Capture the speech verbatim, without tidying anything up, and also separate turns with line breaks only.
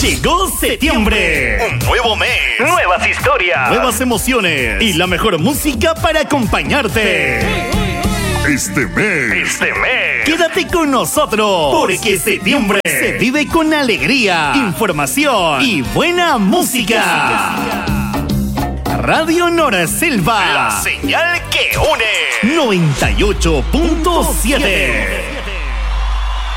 Llegó septiembre.
Un nuevo mes.
Nuevas historias. Nuevas emociones. Y la mejor música para acompañarte.
Este mes.
Este mes. Quédate con nosotros. Porque septiembre se vive con alegría, información y buena música. Radio Noraselva.
La señal que une.
noventa y ocho punto siete.